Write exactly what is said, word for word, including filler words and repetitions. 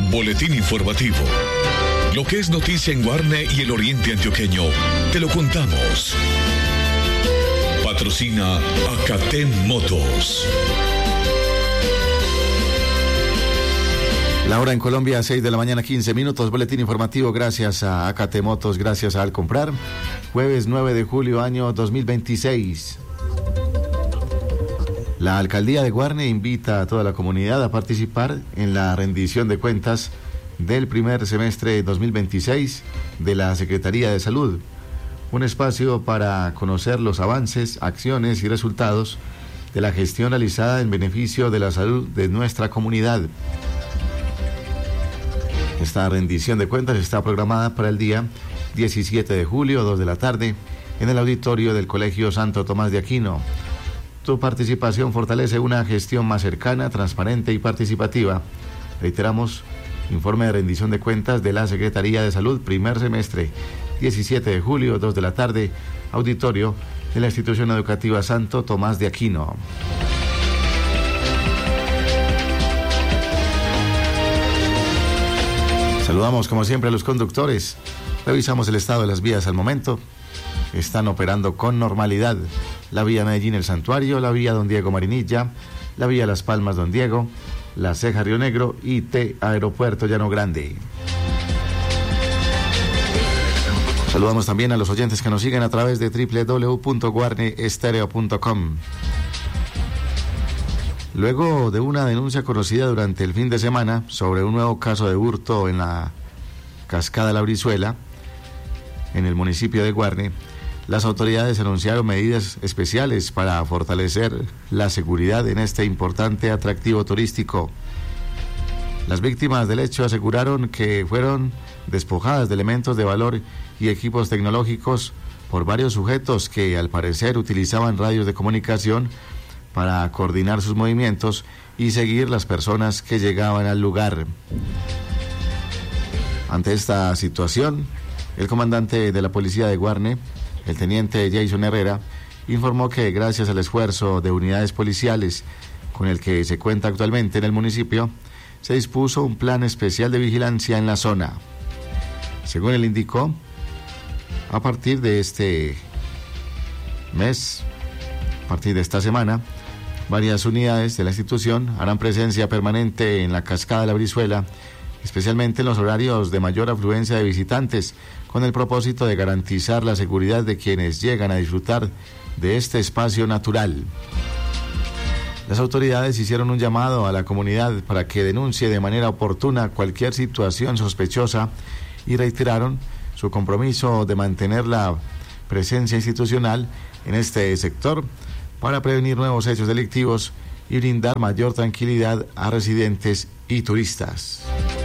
Boletín informativo. Lo que es noticia en Guarne y el oriente antioqueño, te lo contamos. Patrocina Acatén Motos. La hora en Colombia, seis de la mañana, quince minutos. Boletín informativo gracias a Acatén Motos, gracias a Al Comprar. Jueves nueve de julio, año dos mil veintiséis. La Alcaldía de Guarne invita a toda la comunidad a participar en la rendición de cuentas del primer semestre dos mil veintiséis de la Secretaría de Salud. Un espacio para conocer los avances, acciones y resultados de la gestión realizada en beneficio de la salud de nuestra comunidad. Esta rendición de cuentas está programada para el día diecisiete de julio, dos de la tarde, en el auditorio del Colegio Santo Tomás de Aquino. Tu participación fortalece una gestión más cercana, transparente y participativa. Reiteramos, informe de rendición de cuentas de la Secretaría de Salud, primer semestre, diecisiete de julio, dos de la tarde, auditorio de la Institución Educativa Santo Tomás de Aquino. Saludamos como siempre a los conductores. Revisamos el estado de las vías al momento. Están operando con normalidad. La vía Medellín El Santuario, la vía Don Diego Marinilla, la vía Las Palmas Don Diego, la Ceja Río Negro y T Aeropuerto Llano Grande. Saludamos también a los oyentes que nos siguen a través de doble u doble u doble u punto guarne estereo punto com. Luego de una denuncia conocida durante el fin de semana sobre un nuevo caso de hurto en la Cascada La Brizuela, en el municipio de Guarne, las autoridades anunciaron medidas especiales para fortalecer la seguridad en este importante atractivo turístico. Las víctimas del hecho aseguraron que fueron despojadas de elementos de valor y equipos tecnológicos por varios sujetos que al parecer utilizaban radios de comunicación para coordinar sus movimientos y seguir las personas que llegaban al lugar. Ante esta situación, el comandante de la policía de Guarne, el teniente Jason Herrera, informó que gracias al esfuerzo de unidades policiales con el que se cuenta actualmente en el municipio, se dispuso un plan especial de vigilancia en la zona. Según él indicó, a partir de este mes, a partir de esta semana, varias unidades de la institución harán presencia permanente en la Cascada de la Brizuela, especialmente en los horarios de mayor afluencia de visitantes, con el propósito de garantizar la seguridad de quienes llegan a disfrutar de este espacio natural. Las autoridades hicieron un llamado a la comunidad para que denuncie de manera oportuna cualquier situación sospechosa y reiteraron su compromiso de mantener la presencia institucional en este sector para prevenir nuevos hechos delictivos y brindar mayor tranquilidad a residentes y turistas.